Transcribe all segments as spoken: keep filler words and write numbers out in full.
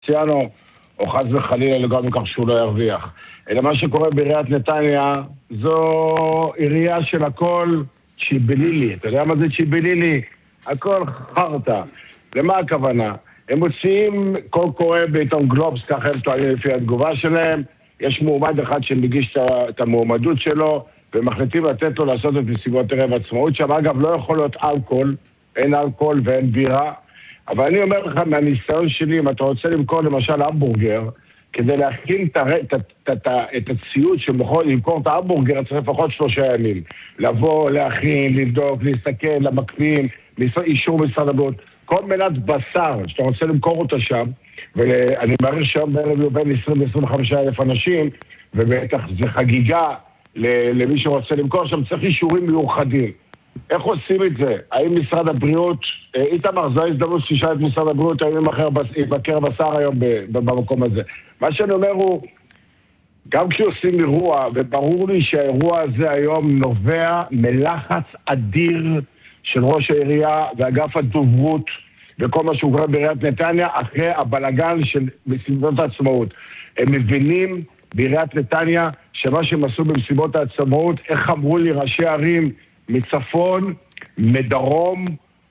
ציאנו, או חס וחלילה לגבי מכך שהוא לא ירוויח. אלא מה שקורה בעיריית נתניה, זו עירייה של הכל צ'יבלילי. אתה יודע מה זה צ'יבלילי? הכל חרטה. למה הכוונה? הם מוציאים קול קורא בעיתון גלובס, ככה הם טוענים לפי התגובה שלהם. יש מועמד אחד שמגיש את המועמדות שלו, ומחליטים לתת לו לעשות את מסיבות ערב עצמאות, שם אגב לא יכול להיות אלכוהול, אין אלכוהול ואין בירה. אבל אני אומר לך מהניסיון שלי, אם אתה רוצה למכור למשל המבורגר, כדי להכין את הציוד שמוכר למכור את ההמבורגר, צריך לפחות שלושה ימים. לבוא, להכין, לבדוק, להסתכל, למקפים, אישור משרד הבריאות. כל מנת בשר שאתה רוצה למכור אותה שם, ואני מעריך שם בערב יהיו בין עשרים לעשרים וחמישה אלף אנשים, ובטח זה חגיגה למי שרוצה למכור שם, צריך אישורים מיוחדים. איך עושים את זה? האם משרד הבריאות, איתמר, זו ההזדמנות שישה את משרד הבריאות, האם יבקר בשר היום במקום הזה. מה שאני אומר הוא, גם כשעושים אירוע, וברור לי שהאירוע הזה היום נובע מלחץ אדיר של ראש העירייה ואגף הדוברות, וכל מה שהוא קורה בעיריית נתניה, אחרי הבלגן של מסיבות העצמאות. הם מבינים בעיריית נתניה שמה שהם עשו במסיבות העצמאות, איך אמרו לי ראשי ערים, מצפון, מדרום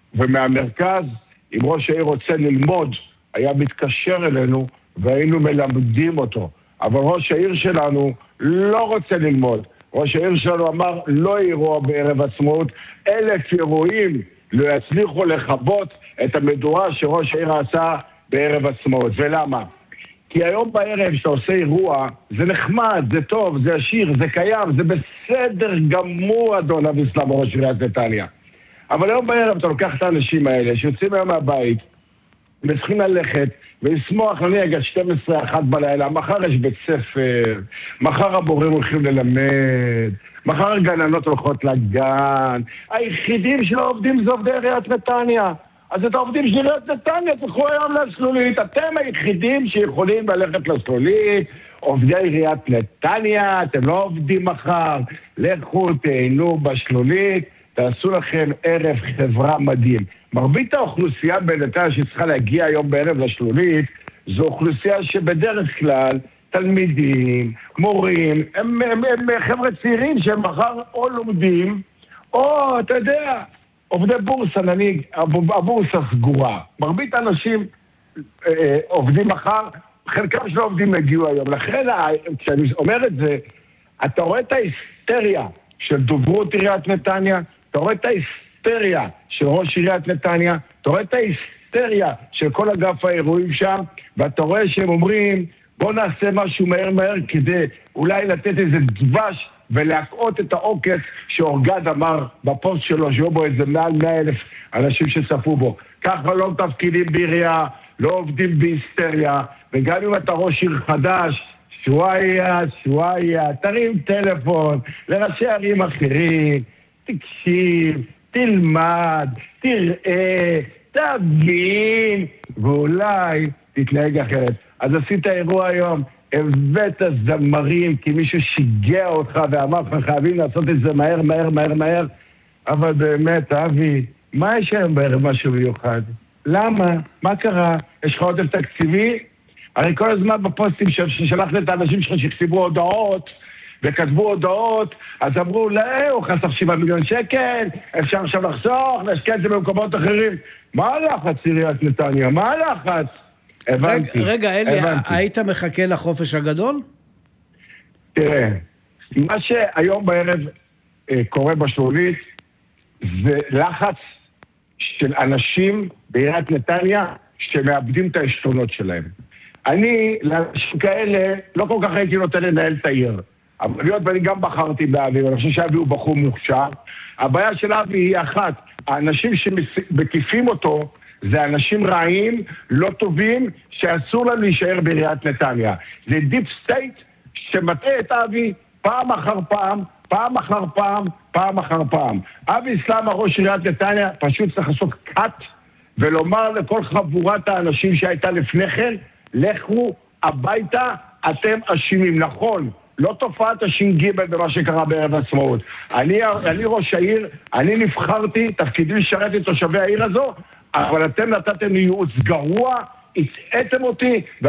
ומהמרכז, אם ראש העיר רוצה ללמוד, היה מתקשר אלינו והיינו מלמדים אותו. אבל ראש העיר שלנו לא רוצה ללמוד. ראש העיר שלנו אמר, לא אירוע בערב עצמאות, אלף אירועים לא יצליחו לכבות את המדורה שראש העיר עשה בערב עצמאות. ולמה? כי היום בערב שאתה עושה אירוע, זה נחמד, זה טוב, זה עשיר, זה קיים, זה בסדר גמור, אדון אביסלאם, ראש עיריית נתניה. אבל היום בערב אתה לוקח את האנשים האלה, שיוצאים היום מהבית, וצריכים ללכת, ולשמוח, אני אגד שתים עשרה אחת בלילה, מחר יש בית ספר, מחר המורים הולכים ללמד, מחר הגננות הולכות לגן, היחידים שלא עובדים זה עובדי עיריית נתניה. אז את העובדים של עיריית נתניה, תלכו היום לשלולית, אתם היחידים שיכולים ללכת לשלולית, עובדי עיריית נתניה, אתם לא עובדים מחר, לכו תהנו בשלולית, תעשו לכם ערב חברה מדהים. מרבית האוכלוסייה בנתניה שצריכה להגיע היום בערב לשלולית, זו אוכלוסייה שבדרך כלל תלמידים, מורים, הם, הם, הם, הם חבר'ה צעירים שהם מחר או לומדים, או אתה יודע, עובדי בורסה, נניג, הבורסה סגורה. מרבית האנשים אה, עובדים מחר, חלקם שלא עובדים הגיעו היום. לכן, כשאני אומר את זה, אתה רואה את ההיסטריה של דוברות עיריית נתניה, אתה רואה את ההיסטריה של ראש עיריית נתניה, אתה רואה את ההיסטריה של כל אגף האירועים שם, ואתה רואה שהם אומרים, בוא נעשה משהו מהר מהר כדי אולי לתת איזה דבש, ולהקעות את העוקץ שאורגד אמר בפוסט שלו, שיהיו בו איזה מעל מאה אלף אנשים שצפו בו. ככה לא תפקידים בעירייה, לא עובדים בהיסטריה, וגם אם אתה ראש עיר חדש, שוויה, שוויה, תרים טלפון לראשי ערים אחרים, תקשיב, תלמד, תראה, תבין, ואולי תתנהג אחרת. אז עשית אירוע היום, הבאת זמרים, כי מישהו שיגע אותך ואמר לך, חייבים לעשות את זה מהר, מהר, מהר, מהר. אבל באמת, אבי, מה יש היום בערב משהו מיוחד? למה? מה קרה? יש לך עודף תקציבי? הרי כל הזמן בפוסטים ששלחת את האנשים שלך שכתבו הודעות, וכתבו הודעות, אז אמרו, לא, הוא חסך שבעה מיליון שקל, אפשר עכשיו לחסוך, להשקיע את זה במקומות אחרים. מה הלחץ, עיריית נתניה? מה הלחץ? הבנתי. רגע, אלי, היית מחכה לחופש הגדול? תראה, מה שהיום בערב קורה בשלולית, זה לחץ של אנשים בעיריית נתניה שמאבדים את העשתונות שלהם. אני, לאנשים כאלה, לא כל כך הייתי נותן לנהל את העיר. אבל להיות, ואני גם בחרתי באבי, ואני חושב שאבי הוא בחור מוכשר. הבעיה של אבי היא אחת, האנשים שמקיפים אותו, זה אנשים רעים, לא טובים, שאסור להם להישאר בעיריית נתניה. זה דיפ סטייט שמטעה את אבי פעם אחר פעם, פעם אחר פעם, פעם אחר פעם. אבי סלאם, ראש עיריית נתניה, פשוט צריך לעשות קאט, ולומר לכל חבורת האנשים שהייתה לפני כן, לכו הביתה, אתם אשימים. נכון, לא תופעת הש"ג במה שקרה בערב עצמאות. אני, אני ראש העיר, אני נבחרתי, תפקידי לשרת את תושבי העיר הזו, אבל אתם נתתם לי ייעוץ גרוע, הצעתם אותי,